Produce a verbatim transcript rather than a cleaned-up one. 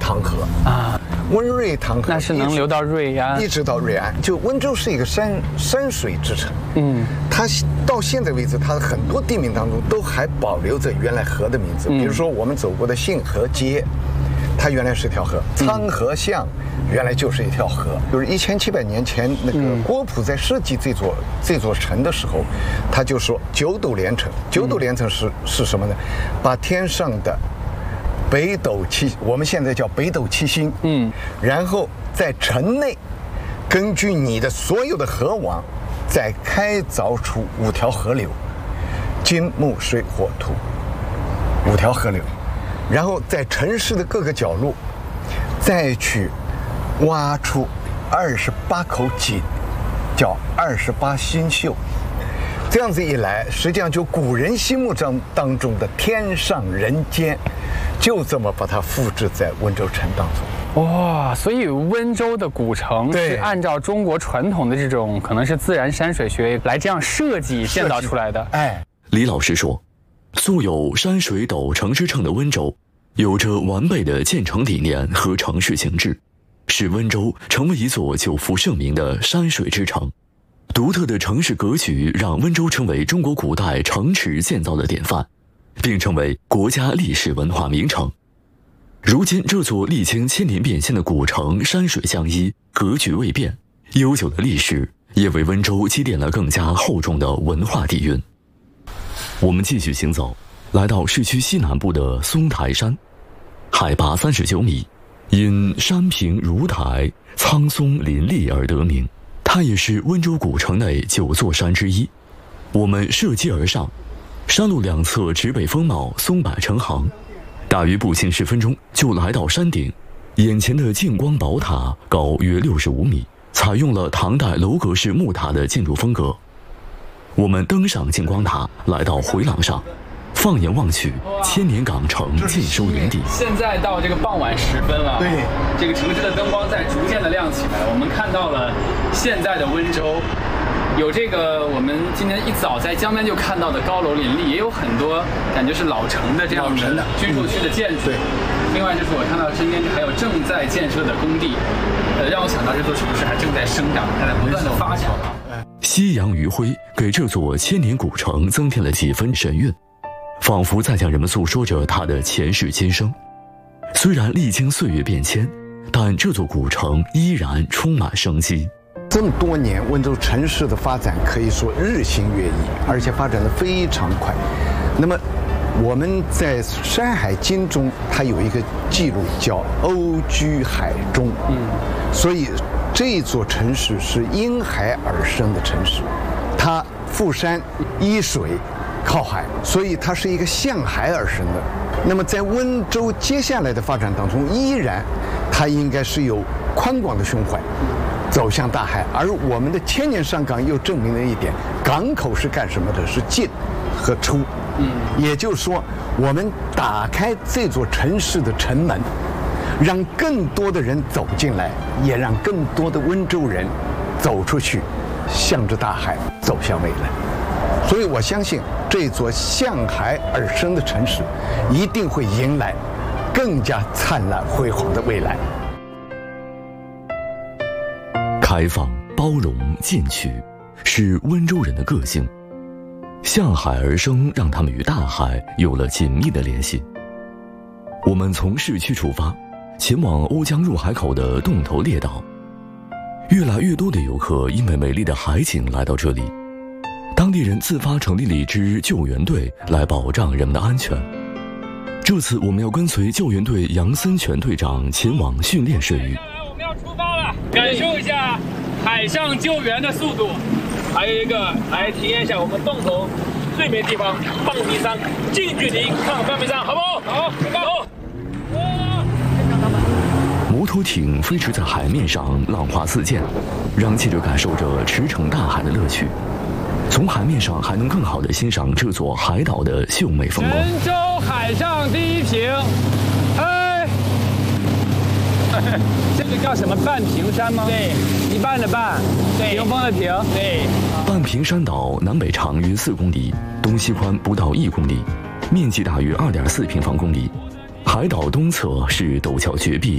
唐河啊，温瑞唐河那是能流到瑞安， 一直到瑞安。就温州是一个山山水之城，嗯，它到现在为止，它的很多地名当中都还保留着原来河的名字，比如说我们走过的信河街，它原来是条河；沧河巷原来就是一条河。就是一千七百年前，那个郭璞在设计这座这座城的时候，他就说九斗连城。九斗连城是是什么呢？把天上的北斗七，我们现在叫北斗七星，嗯，然后在城内，根据你的所有的河网，再开凿出五条河流，金木水火土，五条河流，然后在城市的各个角落，再去挖出二十八口井，叫二十八星宿。这样子一来，实际上就古人心目中当中的天上人间，就这么把它复制在温州城当中。 哇，所以温州的古城是按照中国传统的这种可能是自然山水学来这样设计建造出来的。 哎， 李老师说，素有山水斗城之称的温州，有着完备的建城理念和城市形制，使温州成为一座久负盛名的山水之城。独特的城市格局让温州成为中国古代城池建造的典范，并成为国家历史文化名城。如今这座历经千年变迁的古城山水相依，格局未变，悠久的历史也为温州积淀了更加厚重的文化底蕴。我们继续行走，来到市区西南部的松台山，海拔三十九米，因山平如台、苍松林立而得名。它也是温州古城内九座山之一。我们涉阶而上，山路两侧植被丰茂，松柏成行，大约步行十分钟就来到山顶。眼前的净光宝塔高约六十五米，采用了唐代楼阁式木塔的建筑风格。我们登上净光塔，来到回廊上，放眼望去，千年港城尽收眼底。 现在到这个傍晚时分了， 对， 这个城市的灯光在逐渐的亮起来。我们看到了现在的温州，有这个我们今天一早在江边就看到的高楼林立，也有很多感觉是老城的这样的居住区的建筑。对，另外就是我看到身边还有正在建设的工地，呃，让我想到这座城市还正在生长，还在不断的发展。 夕阳余晖给这座千年古城增添了几分神韵，仿佛在向人们诉说着它的前世今生。虽然历经岁月变迁，但这座古城依然充满生机。 这么多年，温州城市的发展可以说日新月异，而且发展得非常快。那么我们在《山海经》中，它有一个记录叫“欧居海中”，嗯，所以这座城市是因海而生的城市，它附山依水靠海，所以它是一个向海而生的。那么在温州接下来的发展当中，依然它应该是有宽广的胸怀走向大海。而我们的千年上港又证明了一点，港口是干什么的？是进和出。嗯，也就是说，我们打开这座城市的城门，让更多的人走进来，也让更多的温州人走出去，向着大海走向未来。所以我相信这座向海而生的城市一定会迎来更加灿烂辉煌的未来。 开放、包容、进取是温州人的个性，向海而生让他们与大海有了紧密的联系。我们从市区出发，前往瓯江入海口的洞头列岛。越来越多的游客因为美丽的海景来到这里，当地人自发成立了一支救援队来保障人们的安全。这次我们要跟随救援队杨森全队长前往训练水域。 我们要出发了，感受一下海上救援的速度，还有一个来体验一下我们洞头最美地方半屏山，近距离看半屏山，好不好？好，出发！好。 摩托艇飞驰在海面上，浪花四溅，让记者感受着驰骋大海的乐趣。从海面上还能更好地欣赏这座海岛的秀美风光。 温州海上第一屏，哎，这个叫什么半屏山吗？对，一半的半，对，屏风的屏，对。 半屏山岛南北长约四公里，东西宽不到一公里，面积大约二点四平方公里。海岛东侧是陡峭绝壁。